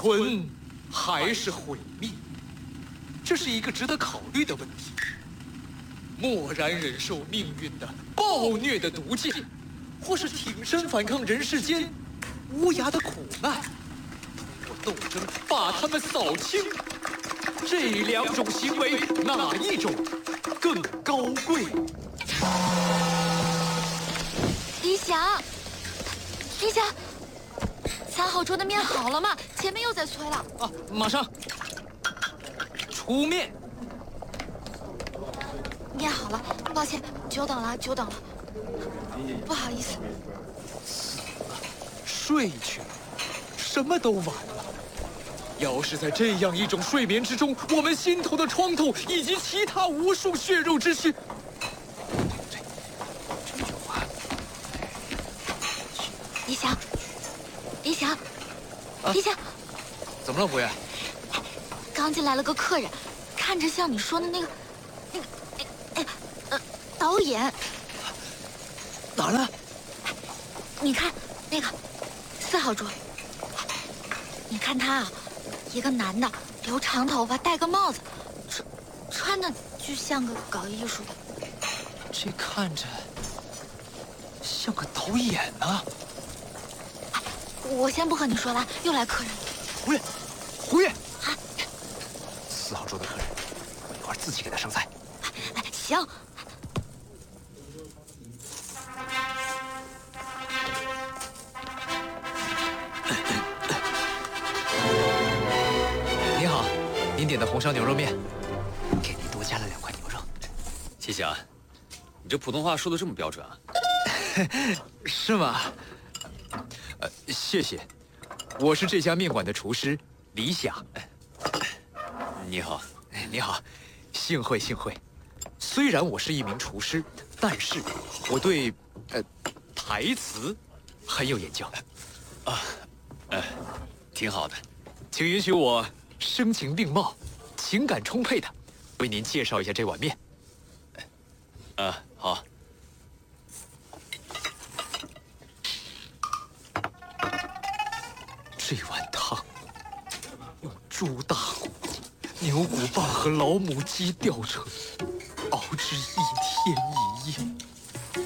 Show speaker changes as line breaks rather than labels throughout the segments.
存还是毁灭？这是一个值得考虑的问题。默然忍受命运的暴虐的毒箭，或是挺身反抗人世间无涯的苦难，通过斗争把他们扫清。这两种行为，哪一种更高贵？
李想，李想，3号桌的面好了吗？前面又在催了。
啊，马上出面。
面好了，抱歉，久等了，久等了，不好意思。
睡去了，什么都晚了。要是在这样一种睡眠之中，我们心头的创痛以及其他无数血肉之躯，这句话，
李想，李想，李想，
怎么了，胡爷？
刚进来了个客人，看着像你说的那个导演。
哪儿呢？
你看那个4号桌，你看他啊，一个男的，留长头发，戴个帽子，穿的就像个搞艺术的。
这看着像个导演呢。
我先不和你说了，又来客人。
胡爷，胡爷，
啊
，4号桌的客人，我一会儿自己给他上菜。
行。
您好，您点的红烧牛肉面，给您多加了2块牛肉。
谢谢啊，你这普通话说的这么标准啊？
是吗？谢谢，我是这家面馆的厨师李想。
你好，
你好，幸会幸会。虽然我是一名厨师，但是我对台词很有研究。
挺好的。
请允许我声情并茂、情感充沛的为您介绍一下这碗面。
好。
这碗汤用猪大骨、牛骨棒和老母鸡吊成，熬制1天1夜。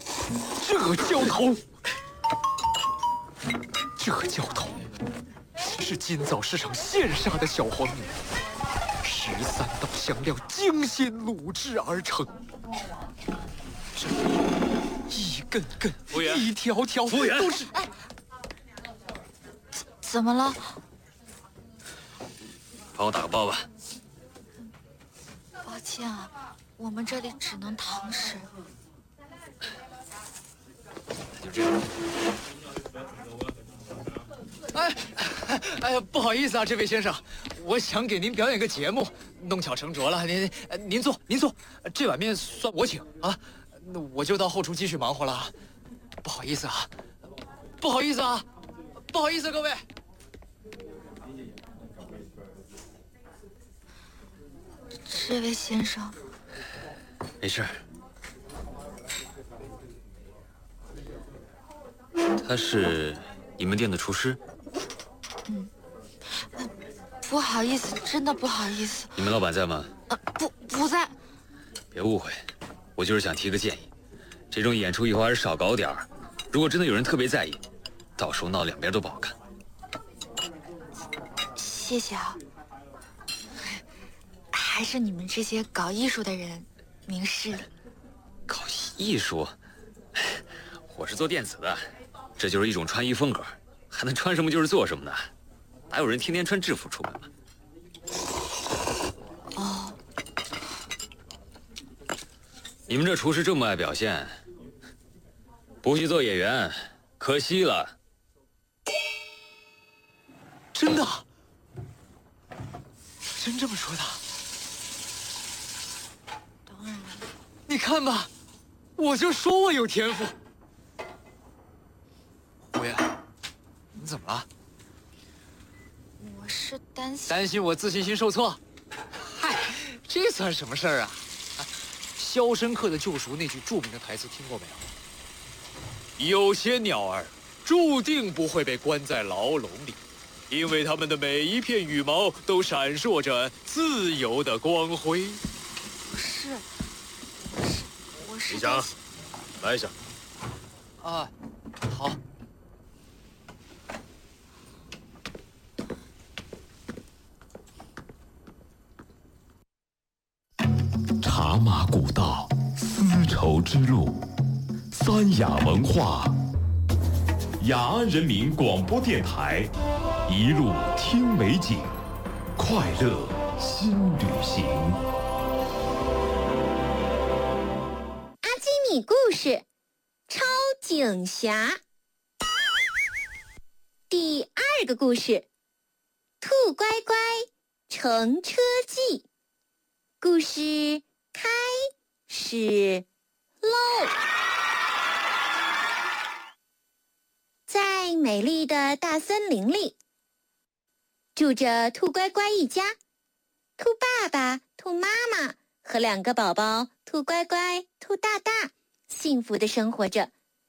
这教头是今早市场现杀的小黄牛，13道香料精心卤制而成。这一根根、
服务员
一条条
服务员
都是。
怎么了？
帮我打个包吧。
抱歉啊，我们这里只能堂食。
就这样。
哎呀，不好意思啊，这位先生，我想给您表演个节目，弄巧成拙了。您坐，这碗面算我请啊。那我就到后厨继续忙活了。不好意思啊，不好意思啊，不好意思，各位。
这位先生，
没事。他是你们店的厨师？
不好意思，真的不好意思。
你们老板在吗？
不在。
别误会，我就是想提个建议，这种演出以后还是少搞点儿。如果真的有人特别在意，到时候闹两边都不好看。
谢谢啊。还是你们这些搞艺术的人明事理。
搞艺术？我是做电子的，这就是一种穿衣风格，还能穿什么就是做什么呢？哪有人天天穿制服出门啊？
哦，
你们这厨师这么爱表现，不去做演员，可惜了。
真的？真这么说的？
当然了。
你看吧，我就说我有天赋。胡爷，你怎么了？
我是
担心我自信心受挫。嗨，这算什么事儿啊？肖申克的救赎》那句著名的台词听过没有？有些鸟儿注定不会被关在牢笼里， 因为它们的每一片羽毛都闪烁着自由的光辉。
我是
李强，来一下。
啊，好。
茶马古道，丝绸之路，三雅文化，雅安人民广播电台，一路听美景，快乐新旅行。
阿基米故事：超警侠。第2个故事：兔乖乖乘车记。故事开始喽！在美丽的大森林里，住着兔乖乖一家。兔爸爸、兔妈妈和2个宝宝兔乖乖、兔大大幸福地生活着。